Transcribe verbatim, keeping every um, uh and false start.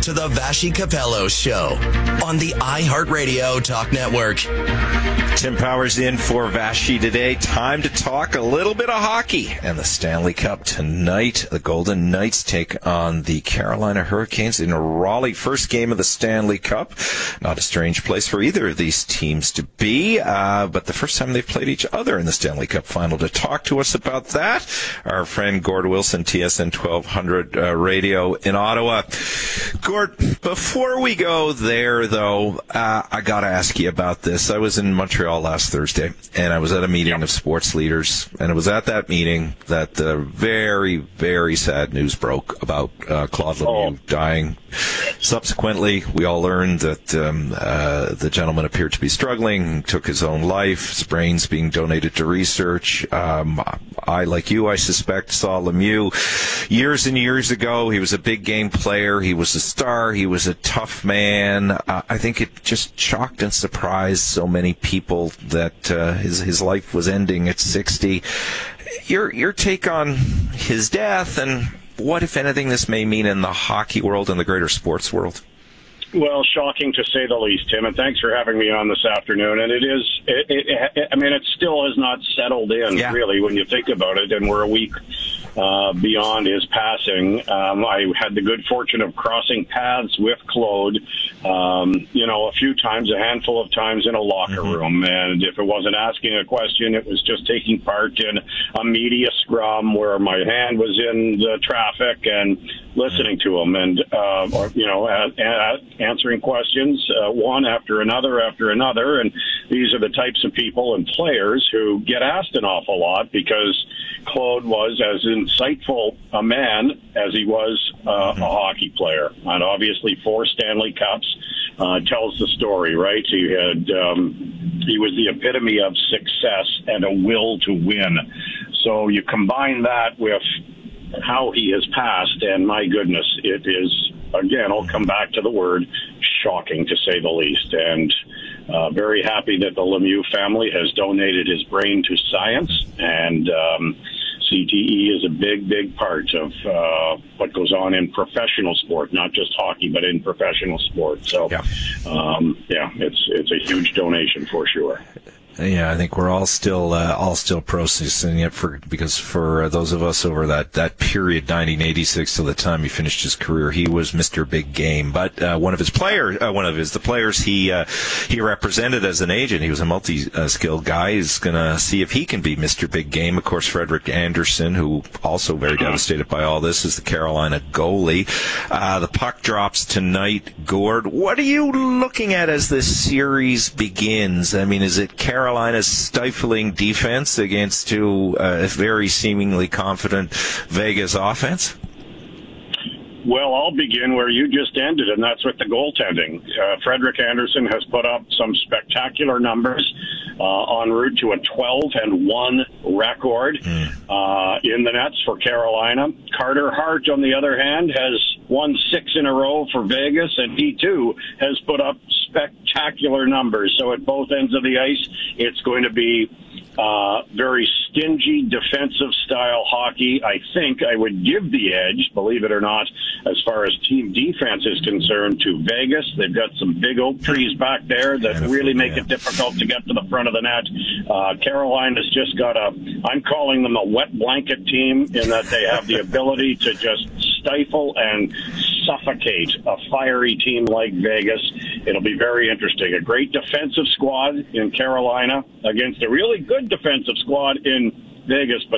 to the Vashi Capello Show on the iHeartRadio Talk Network. Tim Powers in for Vashi today. Time to talk a little bit of hockey and the Stanley Cup tonight. The Golden Knights take on the Carolina Hurricanes in Raleigh. First game of the Stanley Cup. Not a strange place for either of these teams to be, uh, but the first time they've played each other in the Stanley Cup final. To talk to us about that, our friend Gord Wilson, T S N twelve hundred uh, Radio in Ottawa. Gord, before we go there, though, uh, I got to ask you about this. I was in Montreal last Thursday, and I was at a meeting of sports leaders, and it was at that meeting that the very, very sad news broke about uh, Claude Lemieux oh. dying. Subsequently, we all learned that um, uh, the gentleman appeared to be struggling, took his own life, his brains being donated to research. Um, I, like you, I suspect, saw Lemieux years and years ago. He was a big game player. He was a star. He was a tough man. Uh, I think it just shocked and surprised so many people that uh, his his life was ending at sixty. Your your take on his death and what, if anything, this may mean in the hockey world and the greater sports world? Well, shocking to say the least, Tim, and thanks for having me on this afternoon. And it is, it, it, it, I mean, it still has not settled in, yeah. really, when you think about it, and we're a week uh, beyond his passing. Um, I had the good fortune of crossing paths with Claude, um, you know, a few times, a handful of times in a locker mm-hmm. room. And if it wasn't asking a question, it was just taking part in a media scrum where my hand was in the traffic and listening to him and, uh, or, you know, at, at, answering questions, uh, one after another after another. And these are the types of people and players who get asked an awful lot because Claude was as insightful a man as he was uh, mm-hmm. a hockey player. And obviously four Stanley Cups uh, tells the story, right? He had, um, he was the epitome of success and a will to win. So you combine that with how he has passed, and my goodness, it is, again, I'll come back to the word, shocking to say the least. And uh, very happy that the Lemieux family has donated his brain to science, and um, C T E is a big, big part of uh, what goes on in professional sport, not just hockey, but in professional sport. So, yeah, um, yeah it's it's a huge donation for sure. Yeah, I think we're all still uh, all still processing it for because for uh, those of us over that, that period, nineteen eighty-six to the time he finished his career, he was Mister Big Game. But uh, one of his players, uh, one of his the players he uh, he represented as an agent, he was a multi-skilled guy. He's going to see if he can be Mister Big Game. Of course, Frederik Andersen, who also very devastated by all this, is the Carolina goalie. Uh, the puck drops tonight. Gord, what are you looking at as this series begins? I mean, is it Carolina? Carolina's stifling defense against to uh, a very seemingly confident Vegas offense? Well, I'll begin where you just ended, and that's with the goaltending. Uh, Frederik Andersen has put up some spectacular numbers, uh, en route to a twelve and one record mm. uh, in the nets for Carolina. Carter Hart, on the other hand, has won six in a row for Vegas, and he too has put up spectacular numbers. So at both ends of the ice, it's going to be uh, very stingy defensive style hockey. I think I would give the edge, believe it or not, as far as team defense is concerned, to Vegas. They've got some big oak trees back there that really make it difficult to get to the front of the net. Uh, Carolina's just got a, I'm calling them a wet blanket team in that they have the ability to just stifle and suffocate a fiery team like Vegas. It'll be very interesting. A great defensive squad in Carolina against a really good defensive squad in Vegas, but